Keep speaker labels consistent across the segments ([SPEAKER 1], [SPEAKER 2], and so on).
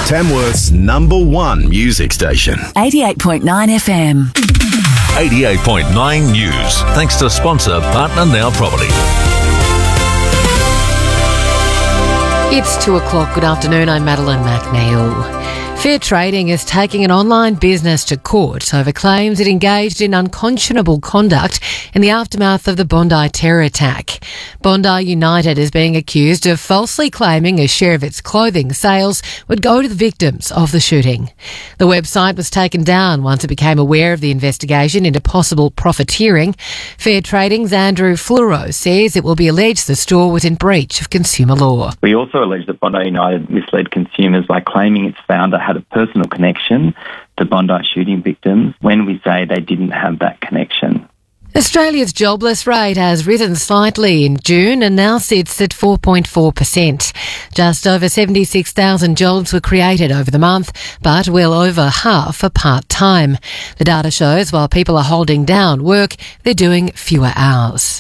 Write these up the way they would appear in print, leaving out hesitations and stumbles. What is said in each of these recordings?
[SPEAKER 1] Tamworth's #1 music station.
[SPEAKER 2] 88.9 FM.
[SPEAKER 3] 88.9 News. Thanks to sponsor Partner Now Property.
[SPEAKER 4] It's 2 o'clock. Good afternoon. I'm Madeline McNeil. Fair Trading is taking an online business to court over claims it engaged in unconscionable conduct in the aftermath of the Bondi terror attack. Bondi United is being accused of falsely claiming a share of its clothing sales would go to the victims of the shooting. The website was taken down once it became aware of the investigation into possible profiteering. Fair Trading's Andrew Fluro says it will be alleged the store was in breach of consumer law.
[SPEAKER 5] We also allege that Bondi United misled consumers by claiming its founder had a personal connection to Bondi shooting victims when we say they didn't have that connection.
[SPEAKER 4] Australia's jobless rate has risen slightly in June and now sits at 4.4%. Just over 76,000 jobs were created over the month, but well over half are part-time. The data shows while people are holding down work, they're doing fewer hours.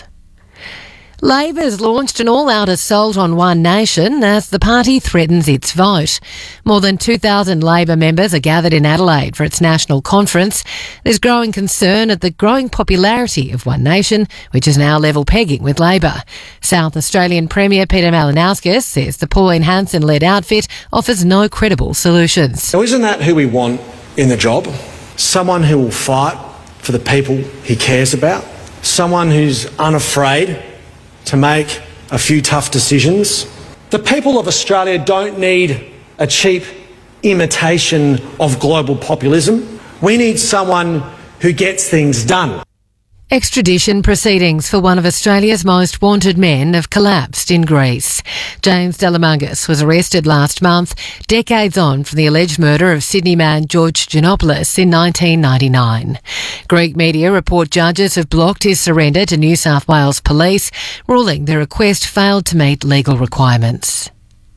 [SPEAKER 4] Labor's launched an all-out assault on One Nation as the party threatens its vote. More than 2,000 Labor members are gathered in Adelaide for its national conference. There's growing concern at the growing popularity of One Nation, which is now level pegging with Labor. South Australian Premier Peter Malinauskas says the Pauline Hanson-led outfit offers no credible solutions.
[SPEAKER 6] So isn't that who we want in the job? Someone who will fight for the people he cares about? Someone who's unafraid to make a few tough decisions. The people of Australia don't need a cheap imitation of global populism. We need someone who gets things done.
[SPEAKER 4] Extradition proceedings for one of Australia's most wanted men have collapsed in Greece. James Delamungas was arrested last month, decades on from the alleged murder of Sydney man George Giannopoulos in 1999. Greek media report judges have blocked his surrender to New South Wales Police, ruling the request failed to meet legal requirements.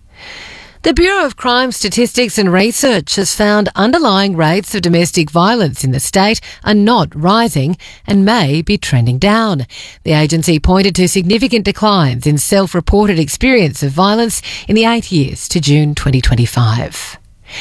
[SPEAKER 4] The Bureau of Crime Statistics and Research has found underlying rates of domestic violence in the state are not rising and may be trending down. The agency pointed to significant declines in self-reported experience of violence in the 8 years to June 2025.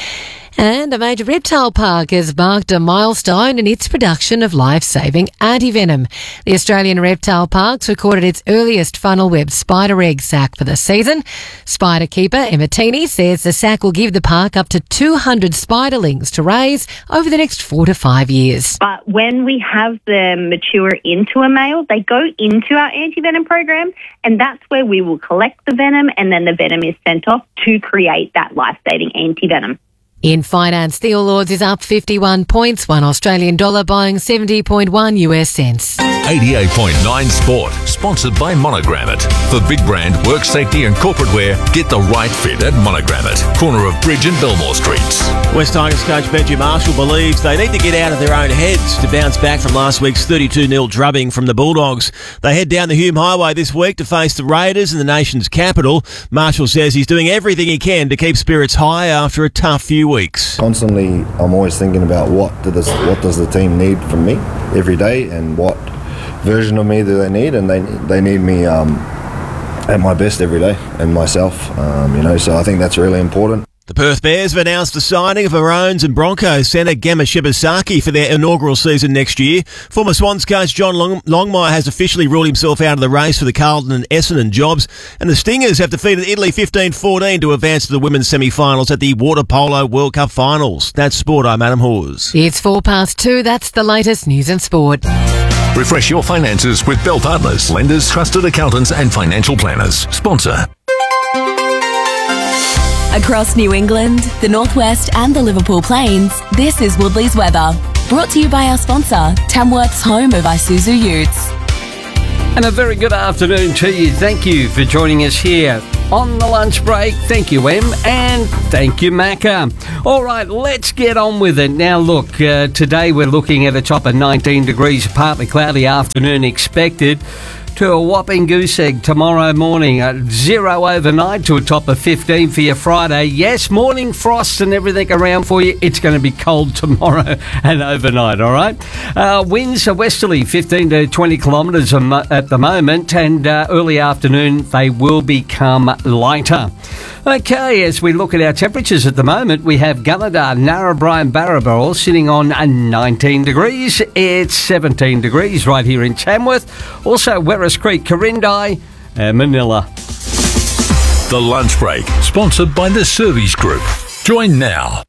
[SPEAKER 4] And a major reptile park has marked a milestone in its production of life-saving antivenom. The Australian Reptile Parks recorded its earliest funnel web spider egg sac for the season. Spider keeper Emma Teeny says the sac will give the park up to 200 spiderlings to raise over the next 4 to 5 years.
[SPEAKER 7] But when we have them mature into a male, they go into our antivenom program, and that's where we will collect the venom, and then the venom is sent off to create that life-saving antivenom.
[SPEAKER 4] In finance, the All Ords is up 51 points, $1 Australian dollar buying 70.1 US cents.
[SPEAKER 3] 88.9 Sport, sponsored by Monogram It. For big brand, work safety and corporate wear, get the right fit at Monogram It. Corner of Bridge and Belmore Streets.
[SPEAKER 8] West Tigers coach Benji Marshall believes they need to get out of their own heads to bounce back from last week's 32-0 drubbing from the Bulldogs. They head down the Hume Highway this week to face the Raiders in the nation's capital. Marshall says he's doing everything he can to keep spirits high after a tough few weeks.
[SPEAKER 9] Constantly, I'm always thinking about what does the team need from me every day, and what version of me do they need, and they need me at my best every day, and myself, so I think that's really important.
[SPEAKER 8] The Perth Bears have announced the signing of Maroons and Broncos centre Gemma Shibasaki for their inaugural season next year. Former Swans coach John Longmire has officially ruled himself out of the race for the Carlton and Essendon jobs, and the Stingers have defeated Italy 15-14 to advance to the women's semi-finals at the Water Polo World Cup finals. That's Sport. I'm Adam Hawes.
[SPEAKER 4] It's 2:04. That's the latest news and sport.
[SPEAKER 3] Refresh your finances with Bell Partners, lenders, trusted accountants and financial planners. Sponsor.
[SPEAKER 2] Across New England, the Northwest and the Liverpool Plains, this is Woodley's weather. Brought to you by our sponsor, Tamworth's home of Isuzu Utes.
[SPEAKER 10] And a very good afternoon to you. Thank you for joining us here on the lunch break. Thank you, Em, and thank you, Macca. All right, let's get on with it. Now, look, today we're looking at a top of 19 degrees, partly cloudy afternoon expected, to a whopping goose egg tomorrow morning. 0 overnight to a top of 15 for your Friday. Yes, morning frost and everything around for you. It's going to be cold tomorrow and overnight, all right? Winds are westerly, 15 to 20 kilometres at the moment, and early afternoon they will become lighter. Okay, as we look at our temperatures at the moment, we have Gunnedah, Narrabri and Barraba all sitting on 19 degrees. It's 17 degrees right here in Tamworth. Also, Werris Creek, Corindai and Manila.
[SPEAKER 3] The Lunch Break, sponsored by the Service Group. Join now.